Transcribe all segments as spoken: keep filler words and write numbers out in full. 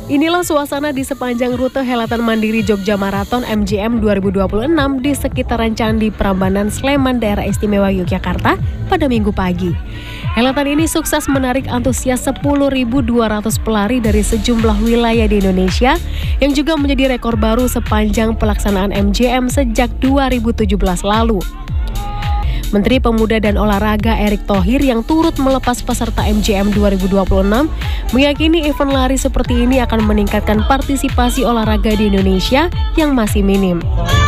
Inilah suasana di sepanjang rute Helatan Mandiri Jogja Marathon M J M dua ribu dua puluh enam di sekitaran Candi Prambanan, Sleman, Daerah Istimewa Yogyakarta pada Minggu pagi. Helatan ini sukses menarik antusias sepuluh ribu dua ratus pelari dari sejumlah wilayah di Indonesia yang juga menjadi rekor baru sepanjang pelaksanaan M J M sejak dua ribu tujuh belas lalu. Menteri Pemuda dan Olahraga Erick Thohir yang turut melepas peserta M J M dua ribu dua puluh enam meyakini event lari seperti ini akan meningkatkan partisipasi olahraga di Indonesia yang masih minim.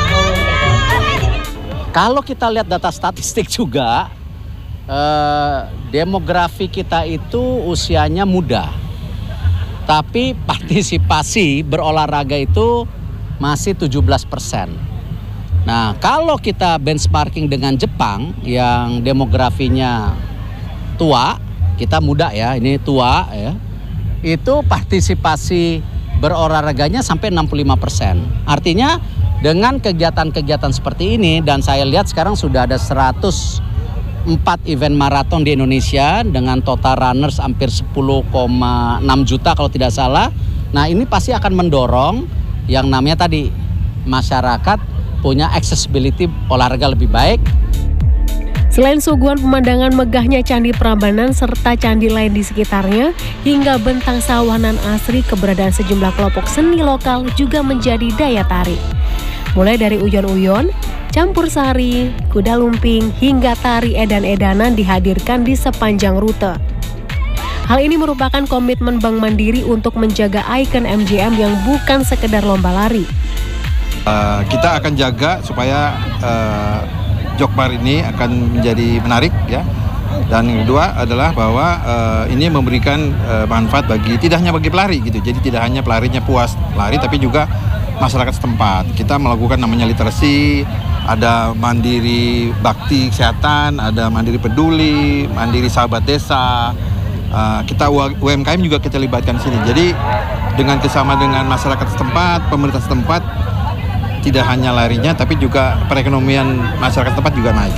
Kalau kita lihat data statistik juga, eh, demografi kita itu usianya muda, tapi partisipasi berolahraga itu masih tujuh belas persen. Nah, kalau kita benchmarking dengan Jepang yang demografinya tua, kita muda ya, ini tua ya, itu partisipasi berolahraganya sampai enam puluh lima persen. Artinya dengan kegiatan-kegiatan seperti ini, dan saya lihat sekarang sudah ada seratus empat event maraton di Indonesia dengan total runners hampir sepuluh koma enam juta kalau tidak salah. Nah, ini pasti akan mendorong yang namanya tadi masyarakat punya accessibility olahraga lebih baik. Selain suguhan pemandangan megahnya Candi Prambanan serta candi lain di sekitarnya, hingga bentang sawanan asri, keberadaan sejumlah kelompok seni lokal juga menjadi daya tarik. Mulai dari uyon-uyon, campur sari, kuda lumping, hingga tari edan-edanan dihadirkan di sepanjang rute. Hal ini merupakan komitmen Bank Mandiri untuk menjaga ikon M J M yang bukan sekedar lomba lari. Uh, kita akan jaga supaya uh, Jokmar ini akan menjadi menarik ya. Dan yang kedua adalah bahwa uh, ini memberikan uh, manfaat bagi tidak hanya bagi pelari gitu. Jadi tidak hanya pelarinya puas lari tapi juga masyarakat setempat. Kita melakukan namanya literasi, ada mandiri bakti kesehatan, ada mandiri peduli, mandiri sahabat desa. Uh, kita U M K M juga kita libatkan di sini. Jadi dengan kesama dengan masyarakat setempat, pemerintah setempat, tidak hanya larinya, tapi juga perekonomian masyarakat tempat juga naik.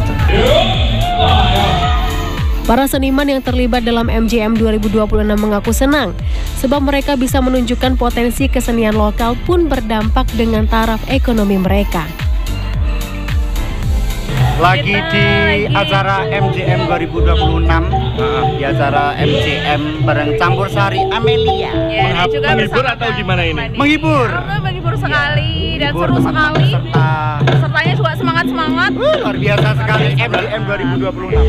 Para seniman yang terlibat dalam M J M dua ribu dua puluh enam mengaku senang, sebab mereka bisa menunjukkan potensi kesenian lokal pun berdampak dengan taraf ekonomi mereka. Lagi di acara M J M dua ribu dua puluh enam, di acara M J M bareng Campur Sari Amelia. Ya, juga menghibur atau gimana ini? Menghibur. Menghibur sekali dan menghibur seru sekali. Peserta. Pesertanya juga semangat-semangat. Uh, luar biasa sekali M J M dua ribu dua puluh enam.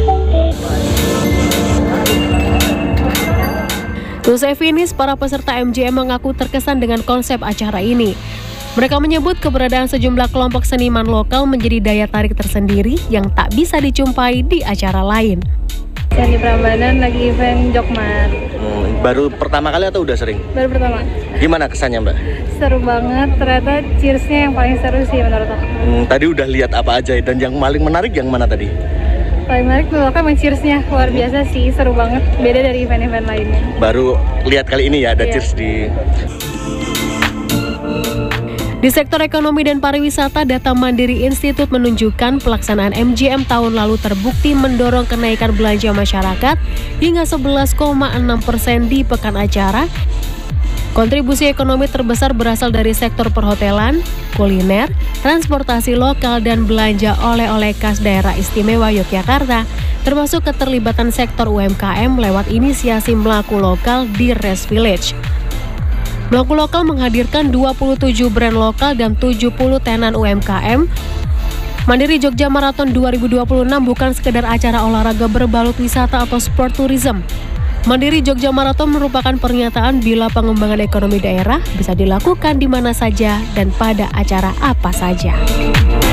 Selesai finish, para peserta M J M mengaku terkesan dengan konsep acara ini. Mereka menyebut keberadaan sejumlah kelompok seniman lokal menjadi daya tarik tersendiri yang tak bisa dijumpai di acara lain. Candi Prambanan lagi event Jokmar. Hmm, baru pertama kali atau udah sering? Baru pertama. Gimana kesannya, Mbak? Seru banget, ternyata cheersnya yang paling seru sih menurut aku. Hmm, tadi udah lihat apa aja dan yang paling menarik yang mana tadi? Paling menarik menurut aku emang cheersnya luar biasa sih, seru banget, beda dari event-event lainnya. Baru lihat kali ini ya ada yeah. cheers di... Di sektor ekonomi dan pariwisata, data Mandiri Institute menunjukkan pelaksanaan M J M tahun lalu terbukti mendorong kenaikan belanja masyarakat hingga sebelas koma enam persen di pekan acara. Kontribusi ekonomi terbesar berasal dari sektor perhotelan, kuliner, transportasi lokal, dan belanja oleh-oleh khas Daerah Istimewa Yogyakarta, termasuk keterlibatan sektor U M K M lewat inisiasi Melaku Lokal di Rest Village. Melaku Lokal menghadirkan dua puluh tujuh brand lokal dan tujuh puluh tenan U M K M. Mandiri Jogja Marathon dua ribu dua puluh enam bukan sekedar acara olahraga berbalut wisata atau sport tourism. Mandiri Jogja Marathon merupakan pernyataan bila pengembangan ekonomi daerah bisa dilakukan di mana saja dan pada acara apa saja.